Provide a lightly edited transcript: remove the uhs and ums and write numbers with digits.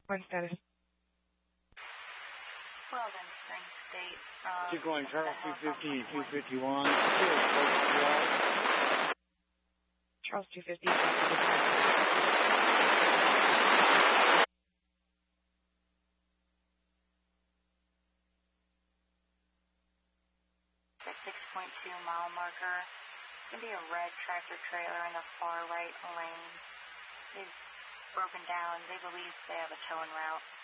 One status. Well then, Spring State. Keep going, Charles 250, 251. Charles 250. 6.2 mile marker. It's going to be a red tractor trailer in the far right lane. They've broken down. They believe they have a towing route.